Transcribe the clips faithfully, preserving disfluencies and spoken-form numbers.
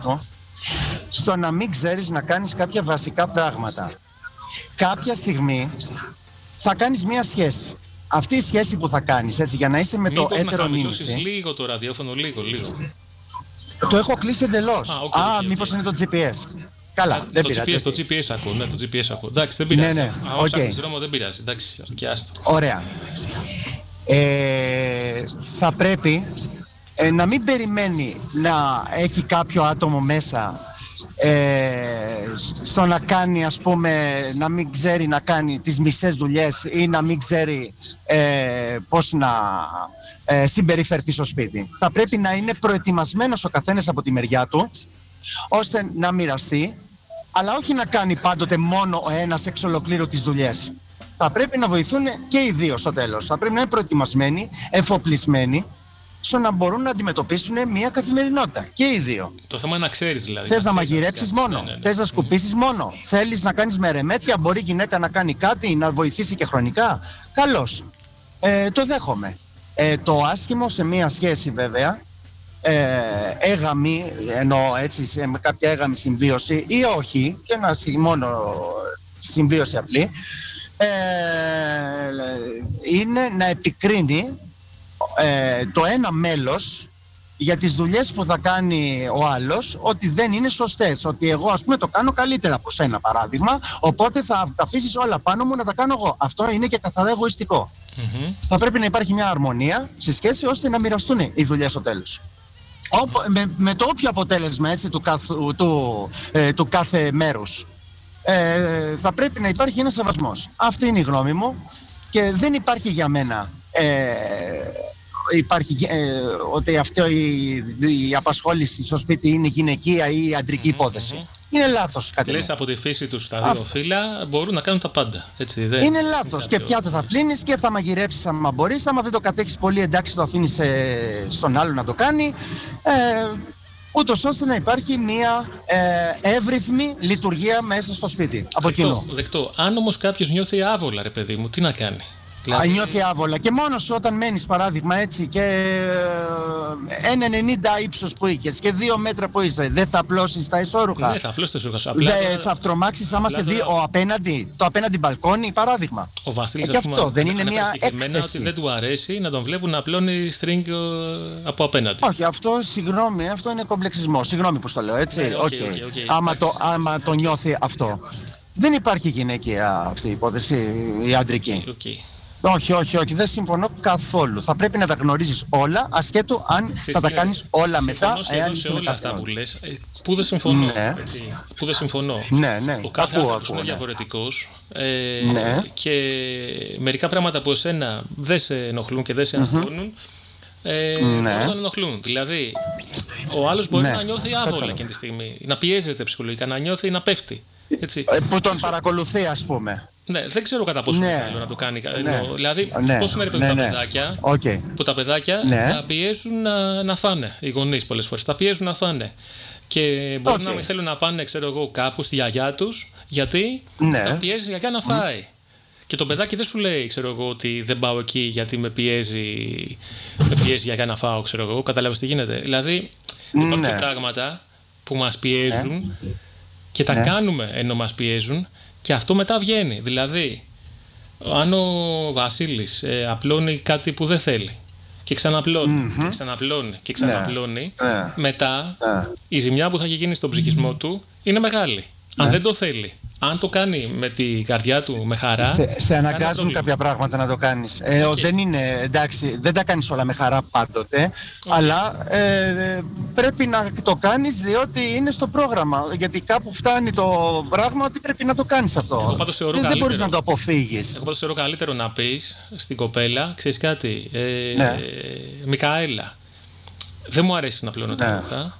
στο να μην ξέρεις να κάνεις κάποια βασικά πράγματα. Κάποια στιγμή θα κάνεις μία σχέση. Αυτή η σχέση που θα κάνεις, έτσι, για να είσαι με μήπως το έτερο νήμιση. Μήπως να χαμηλώσεις λίγο το ραδιόφωνο, λίγο, λίγο. Το έχω κλείσει εντελώς. Α, okay, Α okay, μήπως okay. είναι το τζι πι ες. Καλά, Α, δεν το πειράζει. τζι πι ες, το τζι πι ες ακούω, ναι, το τζι πι ες ακούω. Εντάξει, δεν πειράζει. Ναι, ναι. Αν Okay. ψάχνεις δρόμο δεν πειράζει. Εντάξει, και άστο. Ωραία. Ε, θα πρέπει ε, να μην περιμένει να έχει κάποιο άτομο μέσα ε, στο να κάνει, ας πούμε, να μην ξέρει να κάνει τις μισές δουλειές ή να μην ξέρει ε, πώς να ε, συμπεριφερθεί στο σπίτι. Θα πρέπει να είναι προετοιμασμένος ο καθένας από τη μεριά του, ώστε να μοιραστεί, αλλά όχι να κάνει πάντοτε μόνο ο ένας εξ ολοκλήρου τις δουλειές. Θα πρέπει να βοηθούν και οι δύο στο τέλος. Θα πρέπει να είναι προετοιμασμένοι, εφοπλισμένοι, στο να μπορούν να αντιμετωπίσουν μια καθημερινότητα. Και οι δύο. Το θέμα είναι να ξέρεις δηλαδή. Θες να, να να μαγειρέψεις μόνο, ναι, ναι, ναι. θες να σκουπίσεις μόνο, θέλεις να κάνεις μερεμέτια, μπορεί η γυναίκα να κάνει κάτι, να βοηθήσει και χρονικά. Καλώς. Ε, το δέχομαι. Ε, το άσχημο σε μια σχέση βέβαια, ε, έγαμη, εννοώ έτσι, σε κάποια έγαμη συμβίωση ή όχι, και ένα μόνο συμβίωση απλή, ε, είναι να επικρίνει ε, το ένα μέλος για τις δουλειές που θα κάνει ο άλλος, ότι δεν είναι σωστές, ότι εγώ ας πούμε το κάνω καλύτερα από σένα παράδειγμα, οπότε θα τα αφήσεις όλα πάνω μου να τα κάνω εγώ. Αυτό είναι και καθαρά εγωιστικό. Mm-hmm. Θα πρέπει να υπάρχει μια αρμονία στη σχέση ώστε να μοιραστούν οι δουλειές στο τέλος. Με, με το όποιο αποτέλεσμα, έτσι, του, καθ, του, ε, του κάθε μέρους. Ε, θα πρέπει να υπάρχει ένας σεβασμός. Αυτή είναι η γνώμη μου και δεν υπάρχει για μένα ε, υπάρχει, ε, ότι αυτό η, η απασχόληση στο σπίτι είναι γυναικεία ή αντρική mm-hmm, υπόθεση. Mm-hmm. Είναι λάθος. Λες από τη φύση τους τα δύο αυτό. Φύλλα μπορούν να κάνουν τα πάντα. Έτσι, δεν είναι λάθος. Και πιάτο θα πλύνεις και θα μαγειρέψεις άμα μπορείς. Άμα δεν το κατέχεις πολύ, εντάξει, το αφήνεις ε, στον άλλο να το κάνει. Ε, ούτως ώστε να υπάρχει μια ε, εύρυθμη λειτουργία μέσα στο σπίτι. Από δεκτό, κοινού. Δεκτό. Αν όμως κάποιος νιώθει άβολα, ρε παιδί μου, τι να κάνει? Δηλαδή... Α, νιώθει άβολα. Και μόνος όταν μένεις παράδειγμα έτσι και ένα ενενήντα ύψος που είχες και δύο μέτρα που είσαι, δεν θα απλώσεις τα ισόρουχα? Ναι, θα απλώσεις τα ισόρουχα. Απλά δεν θα αυτρομάξεις άμα σε δει ο απέναντι, το απέναντι μπαλκόνι παράδειγμα. Ο Βασίλης, ε, και αυτό δεν είναι μια έκθεση. Ότι δεν του αρέσει να τον βλέπουν να απλώνει string από απέναντι. Όχι, αυτό συγγνώμη, αυτό είναι κομπλεξισμό. Συγγνώμη που το λέω έτσι. Ε, okay, okay. Okay, okay, άμα, το, άμα το νιώθει αυτό. Δεν υπάρχει γυναικεία αυτή η υπόθεση, η αντρική. Okay, okay. Όχι, όχι, όχι, δεν συμφωνώ καθόλου. Θα πρέπει να τα γνωρίζεις όλα, ασχέτου αν Συστή, θα τα κάνεις όλα μετά. Εάν σε όλα αυτά που λες, που δεν συμφωνώ. Ναι. Έτσι, που δεν συμφωνώ. Ναι, ναι. Ο κάθε ακούω, άνθρωπος ακούω, είναι ναι. διαφορετικός ε, ναι. και μερικά πράγματα που εσένα δεν σε ενοχλούν και δεν σε αγχώνουν, mm-hmm. ε, ναι. μπορούν να ενοχλούν. Δηλαδή, ο άλλος μπορεί ναι. να νιώθει άβολα εκείνη τη στιγμή, να πιέζεται ψυχολογικά, να νιώθει να πέφτει. Έτσι. Ε, που τον παρακολουθεί, ας πούμε. Ναι, δεν ξέρω κατά πόσο ναι. είναι καλό να το κάνει. Ναι. Δηλαδή, ναι. πώς είναι ρε παιδί, ναι, τα ναι. παιδάκια, okay. που τα παιδάκια ναι. τα πιέζουν να, να φάνε. Οι γονείς πολλές φορές τα πιέζουν να φάνε. Και μπορεί okay. να μην θέλουν να πάνε, ξέρω εγώ, κάπου στη γιαγιά τους, γιατί ναι. τα πιέζει η γιαγιά να φάει. Mm. Και το παιδάκι δεν σου λέει, ξέρω εγώ, ότι δεν πάω εκεί γιατί με πιέζει, με πιέζει η γιαγιά να φάω, ξέρω εγώ. Κατάλαβες τι γίνεται? Δηλαδή, υπάρχουν ναι. πράγματα που μας πιέζουν ναι. και τα ναι. κάνουμε ενώ μας πιέζουν. Και αυτό μετά βγαίνει. Δηλαδή, αν ο Βασίλης ε, απλώνει κάτι που δεν θέλει και ξαναπλώνει mm-hmm. και ξαναπλώνει και ξαναπλώνει, yeah. μετά yeah. η ζημιά που θα γίνει στον ψυχισμό του είναι μεγάλη. Αν yeah. δεν το θέλει. Αν το κάνει με την καρδιά του, με χαρά. Σε, σε αναγκάζουν κάποια πράγματα να το κάνεις. Ε, okay. Δεν είναι, εντάξει, δεν τα κάνεις όλα με χαρά πάντοτε, okay. αλλά ε, πρέπει να το κάνεις διότι είναι στο πρόγραμμα. Γιατί κάπου φτάνει το πράγμα ότι πρέπει να το κάνεις αυτό. Εγώ πάντως θεωρώ δεν, καλύτερο, δεν μπορείς να το αποφύγεις. Εγώ πάντως θεωρώ καλύτερο να πεις στην κοπέλα, ξέρεις κάτι, ε, ναι. ε, Μικαέλα, δεν μου αρέσει να πλώνω τα ρούχα.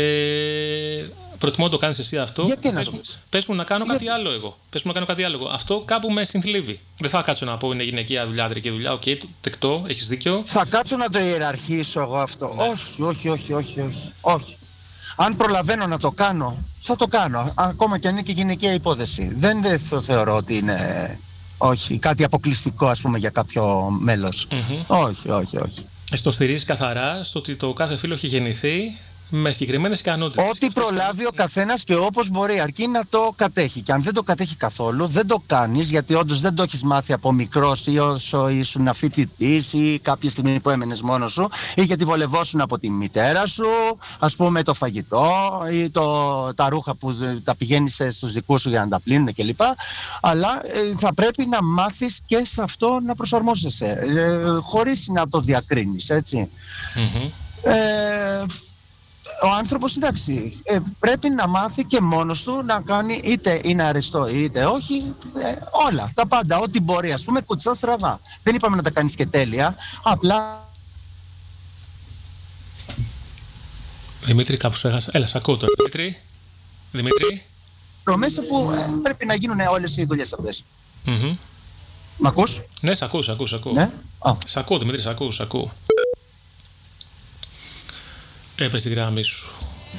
Ε, προτιμώ να το κάνεις εσύ αυτό. Γιατί πες, να μου, πες μου να κάνω Γιατί... κάτι άλλο εγώ. Πες μου να κάνω κάτι άλλο εγώ. Αυτό κάπου με συνθλίβει. Δεν θα κάτσω να πω είναι γυναικεία δουλειά, αντρική δουλειά. Οκ, okay, τεκτό, έχεις δίκιο. Θα κάτσω να το ιεραρχήσω εγώ αυτό. Ναι. Όχι, όχι, όχι, όχι, όχι, όχι. Αν προλαβαίνω να το κάνω, θα το κάνω. Ακόμα και αν είναι και γυναικεία υπόθεση. Δεν δε το θεωρώ ότι είναι όχι, κάτι αποκλειστικό, ας πούμε, για κάποιο μέλος. Mm-hmm. Όχι, όχι, όχι. Στο στηρίζεις καθαρά στο ότι το κάθε φύλλο έχει γεννηθεί με συγκεκριμένες ικανότητες. Ό,τι προλάβει ο καθένας και όπως μπορεί, αρκεί να το κατέχει. Και αν δεν το κατέχει καθόλου, δεν το κάνεις, γιατί όντως δεν το έχεις μάθει από μικρός ή όσο ήσουν φοιτητής ή κάποια στιγμή που έμενες μόνος σου, ή γιατί βολευόσουν από τη μητέρα σου, ας πούμε το φαγητό ή το, τα ρούχα που τα πηγαίνεις στους δικούς σου για να τα πλύνουν κλπ. Αλλά ε, θα πρέπει να μάθεις και σε αυτό να προσαρμόζεσαι, ε, χωρίς να το διακρίνεις, έτσι. Mm-hmm. Ε, ο άνθρωπος, εντάξει, ε, πρέπει να μάθει και μόνος του να κάνει, είτε είναι αριστό είτε όχι, ε, όλα, τα πάντα, ό,τι μπορεί, ας πούμε, κουτσά στραβά. Δεν είπαμε να τα κάνεις και τέλεια, απλά... Δημήτρη, κάπου σου έχασα. Έλα, σ' ακούω τώρα. Δημήτρη, Δημήτρη. Μέσα που ε, πρέπει να γίνουν όλες οι δουλειές αυτές. Mm-hmm. Μ' ακούς? Ναι, σ' ακούω, σ' ακούω, σ' ακούω. Ναι? Σ' ακούω, Δημήτρη, σ' ακούω, σ' ακούω. Έπεσε τη γραμμή σου.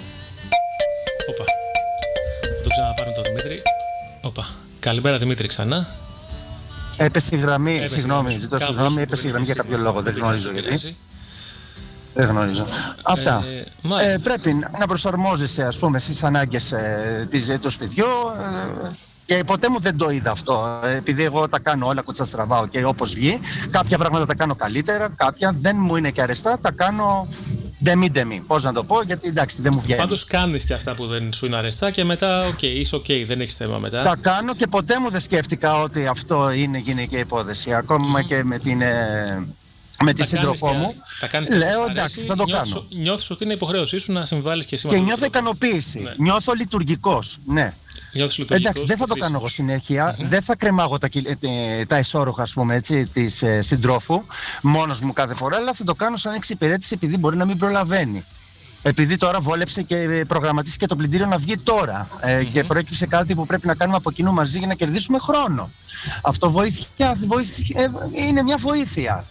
Όπα. Το ξαναπάρω τον Δημήτρη. Όπα. Καλημέρα, Δημήτρη, ξανά. Έπεσε η γραμμή, Έπεσε συγγνώμη, ζητώ συγγνώμη, έπεσε η γραμμή για κάποιο λόγο, δεν γνωρίζω γιατί. Δεν γνωρίζω. Αυτά. Ε, ε, πρέπει να προσαρμόζεσαι, ας πούμε, στις ανάγκες ε, της, του σπιτιού. Ε, και ποτέ μου δεν το είδα αυτό. Ε, επειδή εγώ τα κάνω όλα κουτσαστραβάω και όπως βγει. Κάποια πράγματα τα κάνω καλύτερα, κάποια δεν μου είναι και αρεστά. Τα κάνω ντεμί-ντεμί. Πώς να το πω, γιατί εντάξει, δεν μου βγαίνει. Πάντως κάνεις και αυτά που δεν σου είναι αρεστά και μετά, οκ, okay, είσαι οκ, okay, δεν έχεις θέμα μετά. Τα κάνω και ποτέ μου δεν σκέφτηκα ότι αυτό είναι γυναικεία υπόθεση. Ακόμα mm. και με την. Ε, με τη σύντροφό μου, τα κάνεις λέω εντάξει, θα το νιώθεις, κάνω. Νιώθεις ότι είναι υποχρέωσή σου να συμβάλλεις και εσύ. Και νιώθω ικανοποίηση. Ναι. Νιώθω λειτουργικός. Ναι. Νιώθεις λειτουργικός. Εντάξει, δεν θα το κάνω εγώ συνέχεια. Mm-hmm. Δεν θα κρεμάγω τα, τα εσώρουχα, ας πούμε, έτσι, της ε, συντρόφου μόνος μου κάθε φορά, αλλά θα το κάνω σαν εξυπηρέτηση επειδή μπορεί να μην προλαβαίνει. Επειδή τώρα βόλεψε και προγραμματίσει και το πλυντήριο να βγει τώρα ε, mm-hmm. και προέκυψε κάτι που πρέπει να κάνουμε από κοινού μαζί για να κερδίσουμε χρόνο. Αυτό βοήθεια, βοήθεια, ε, είναι μια βοήθεια.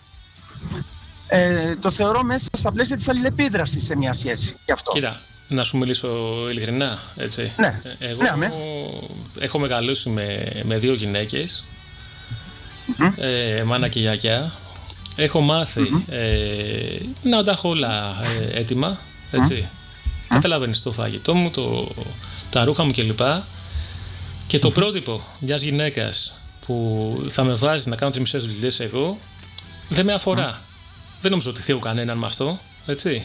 Ε, το θεωρώ μέσα στα πλαίσια της αλληλεπίδρασης σε μια σχέση. Γι' αυτό. Κοίτα, να σου μιλήσω ειλικρινά, έτσι. Ναι. Εγώ ναι, ναι. έχω μεγαλώσει με, με δύο γυναίκες, mm-hmm. ε, μάνα και γιαγιά. Έχω μάθει mm-hmm. ε, να τα έχω όλα ε, έτοιμα, έτσι. Mm-hmm. Καταλαβαίνεις το φαγητό μου, το, τα ρούχα μου κλπ. Και το mm-hmm. πρότυπο μιας γυναίκας που θα με βάζει να κάνω τις μισές δουλειές εγώ, δεν με αφορά. Mm. Δεν νομίζω ότι θέλω κανέναν με αυτό, έτσι.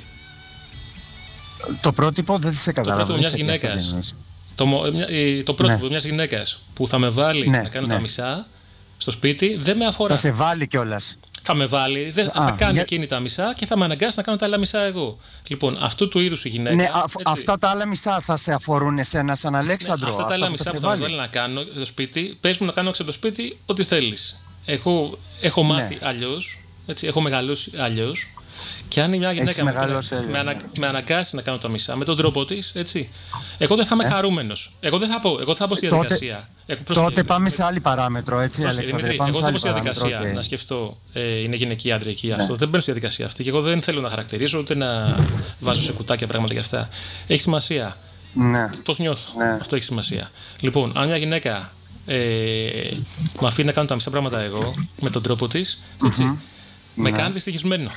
Το πρότυπο δεν σε καταλαβαίνω. Το πρότυπο μιας γυναίκας, το, το πρότυπο ναι. μιας γυναίκας που θα με βάλει ναι, να κάνω ναι. τα μισά στο σπίτι, δεν με αφορά. Θα σε βάλει κιόλας. Θα με βάλει, δεν, Α, θα κάνει για... εκείνη τα μισά και θα με αναγκάσει να κάνω τα άλλα μισά εγώ. Λοιπόν, αυτού του είδους η γυναίκα. Ναι, α, αυτά τα άλλα μισά θα σε αφορούν εσένα σαν Αλέξανδρο. Ναι, αυτά τα άλλα μισά που θα, που θα με βάλει να κάνω στο σπίτι, πες μου να κάνω έξω το σπίτι ό,τι θέλεις. Εγώ έχω μάθει ναι. αλλιώς. Έτσι, έχω μεγαλώσει αλλιώς. Και αν μια γυναίκα με, με, ανα, με αναγκάσει να κάνω τα μισά με τον τρόπο της, έτσι, εγώ δεν θα είμαι ε? χαρούμενος. Εγώ δεν θα πω, εγώ θα πω στη διαδικασία. Τότε, εγώ, τότε πάμε σε άλλη παράμετρο, έτσι, Αλέξανδρε. Εγώ θα πω στη διαδικασία okay. να σκεφτώ, ε, είναι γυναική ή αντρική αυτό. Ναι. Δεν μπαίνω στη διαδικασία αυτή. Και εγώ δεν θέλω να χαρακτηρίζω ούτε να βάζω σε κουτάκια πράγματα για αυτά. Έχει σημασία. Ναι. Πώς νιώθω. Ναι. Αυτό έχει σημασία. Λοιπόν, αν μια γυναίκα ε, με αφήνει να κάνω τα μισά πράγματα εγώ με τον τρόπο της, έτσι. Mm-hmm. Με ναι. κάνει δυστυχισμένο.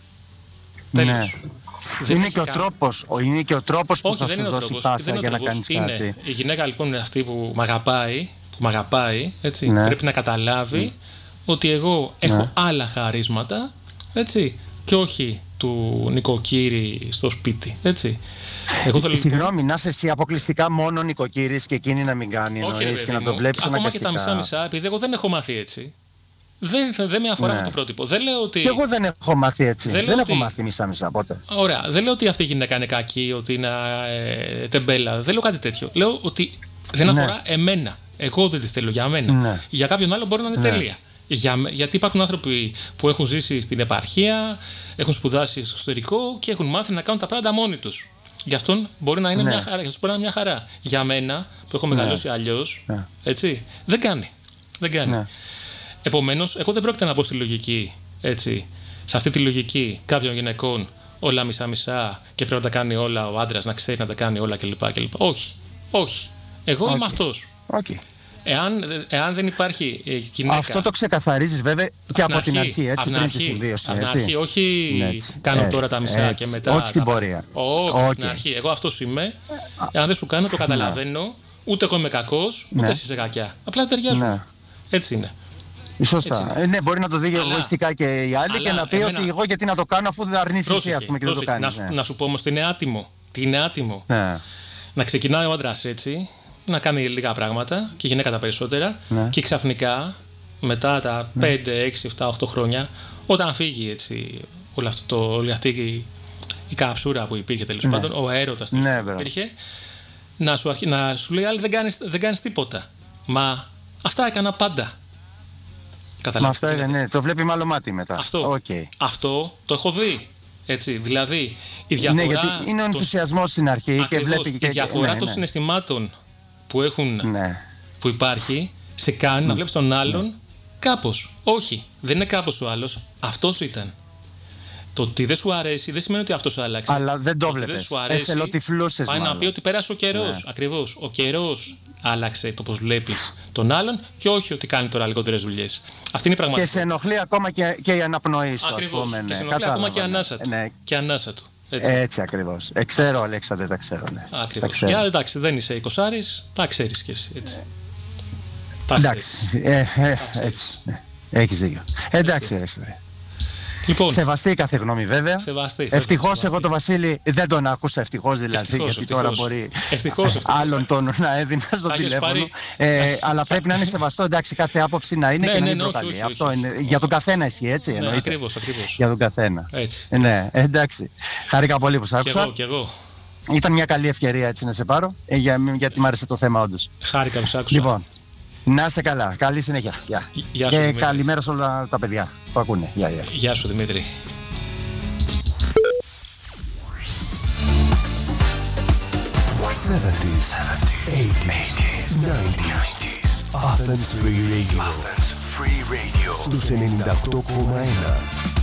Τέλος. Ναι. Είναι και, ο τρόπος, είναι και ο τρόπος που Όχι, θα δεν σου είναι δώσει τρόπος, πάσα για να κάνεις είναι, κάτι. Η γυναίκα λοιπόν είναι αυτή που μ' αγαπάει, που μ' αγαπάει έτσι, ναι. πρέπει να καταλάβει ναι. ότι εγώ έχω ναι. άλλα χαρίσματα, έτσι, και όχι του νοικοκύρη στο σπίτι, έτσι. Εγώ θέλω... Συγγνώμη, να είσαι εσύ αποκλειστικά μόνο νοικοκύρης και εκείνη να μην κάνει. Όχι, ρε, και να το βλέπεις ακόμα και τα μισά-μισά, επειδή εγώ δεν έχω μάθει έτσι. Δεν, δεν με αφορά ναι. το πρότυπο. Δεν λέω ότι... Και εγώ δεν έχω μάθει έτσι. Δεν, δεν ότι... έχω μάθει μισά-μισά ποτέ. Ωραία. Δεν λέω ότι αυτή η γυναίκα είναι κακή, ότι είναι ε, τεμπέλα. Δεν λέω κάτι τέτοιο. Λέω ότι δεν αφορά ναι. εμένα. Εγώ δεν τη θέλω για μένα. Ναι. Για κάποιον άλλο μπορεί να είναι ναι. τέλεια. Για, γιατί υπάρχουν άνθρωποι που έχουν ζήσει στην επαρχία, έχουν σπουδάσει στο εξωτερικό και έχουν μάθει να κάνουν τα πράγματα μόνοι τους. Γι' αυτόν μπορεί να είναι, ναι. μια, χαρά. Μπορεί να είναι μια χαρά. Για μένα, που έχω μεγαλώσει ναι. αλλιώς, ναι. έτσι, δεν κάνει. Δεν κάνει. Ναι. Επομένως, εγώ δεν πρόκειται να μπω στη λογική, έτσι, σε αυτή τη λογική κάποιων γυναικών όλα μισά-μισά και πρέπει να τα κάνει όλα ο άντρας, να ξέρει να τα κάνει όλα κλπ. κλπ. Όχι. Όχι. Εγώ okay. είμαι αυτός. Okay. Εάν, εάν δεν υπάρχει ε, γυναίκα. Αυτό το ξεκαθαρίζεις βέβαια και από, από την αρχή, έτσι, από πριν αρχή, τη συμβίωση. Από την έτσι. αρχή, όχι ναι, έτσι, κάνω έτσι, τώρα τα μισά έτσι, και μετά. όχι στην πορεία. Όχι, okay. από την αρχή. Εγώ αυτός είμαι. Εάν δεν σου κάνω, το καταλαβαίνω. Ναι. Ούτε εγώ είμαι κακός, ούτε ναι. εσύ είσαι κακιά. Απλά ταιριάζουμε. Ναι. Έτσι είναι. Σωστά. Ε, ναι, μπορεί να το δει εγωιστικά και οι άλλοι και να πει εμένα... ότι εγώ γιατί να το κάνω αφού δεν αρνήσει εσύ, ας πούμε, και πρόσεχε, δεν το κάνει. Να, ναι. να σου πω όμως τι είναι άτιμο. Τι είναι άτιμο. Ναι. Να ξεκινάει ο άντρας έτσι, να κάνει λίγα πράγματα και η γυναίκα τα περισσότερα ναι. και ξαφνικά μετά τα ναι. πέντε, έξι, επτά, οκτώ χρόνια, όταν φύγει έτσι, όλη, αυτό το, όλη αυτή η, η καψούρα που υπήρχε τέλος ναι. πάντων, ο έρωτας ναι, που υπήρχε, να σου, αρχί, να σου λέει άλλη δεν κάνεις, δεν κάνεις τίποτα. Μα αυτά έκανα πάντα. Μα αυτά είναι, ναι, το βλέπει με άλλο μάτι μετά. Αυτό, okay. αυτό το έχω δει. Έτσι, δηλαδή η διαφορά. Ναι, γιατί είναι ο ενθουσιασμός στην αρχή ακριβώς, και βλέπει και η διαφορά ναι, των ναι. συναισθημάτων που, έχουν, ναι. που υπάρχει σε κάνει ναι. να βλέπεις τον άλλον ναι. κάπως. Όχι, δεν είναι κάπως ο άλλος, αυτός ήταν. Το ότι δεν σου αρέσει δεν σημαίνει ότι αυτός άλλαξε. Αλλά δεν το βλέπεις. Δεν σου αρέσει. Πάει να πει ότι πέρασε ο καιρός. Ναι. Ακριβώς. Ο καιρός άλλαξε το πώς βλέπεις τον άλλον και όχι ότι κάνει τώρα λιγότερες δουλειές. Αυτή είναι η πραγματικότητα. Και σε ενοχλεί ακόμα και, και η αναπνοή σου. Ακριβώς. Ναι. Και σε ενοχλεί ακόμα και η ανάσα του. Ναι. Και ανάσα του. Έτσι, έτσι ακριβώς. Ε, ξέρω, Αλέξανδρε, τα ξέρω. Ναι. Ακριβώς. Για εντάξει, δεν είσαι εικοσάρης, τα ξέρεις κι εσύ. Έτσι. Τα εντάξει. Ε, ε, έτσι. Ναι. Έχεις δίκιο. Εντάξει, Αλέξανδρε. Λοιπόν, σεβαστή κάθε γνώμη βέβαια. Ευτυχώς εγώ τον Βασίλη δεν τον άκουσα, ευτυχώς δηλαδή. Ευτυχώς, γιατί ευτυχώς. Τώρα μπορεί ευτυχώς, ευτυχώς. άλλον τον να έδινα στο τηλέφωνο. Πάρει... Ε, αλλά πρέπει να είναι σεβαστό, εντάξει, κάθε άποψη να είναι ναι, και να μην ναι, προκαλεί. Όχι, όχι, Αυτό όχι, είναι. Όχι. Για τον καθένα εσύ, έτσι. Ναι, ακριβώς, ακριβώς. Για τον καθένα. Έτσι. Ε, ναι, εντάξει. Χάρηκα πολύ που σ' άκουσα. Κι εγώ, κι εγώ. Ήταν μια καλή ευκαιρία έτσι να σε πάρω, ε, για, γιατί μ' άρεσε το θέμα όντως. Χάρηκα που σ' άκουσα. Λοιπόν. Να είσαι καλά. Καλή συνέχεια. Γεια. Γεια σου, και καλημέρα σε όλα τα παιδιά που ακούνε. Γεια, γεια. Γεια σου, Δημήτρη. seventies, eighties, nineties. Athens Free Radio. Athens Free Radio. Στους ενενήντα οκτώ κόμμα ένα.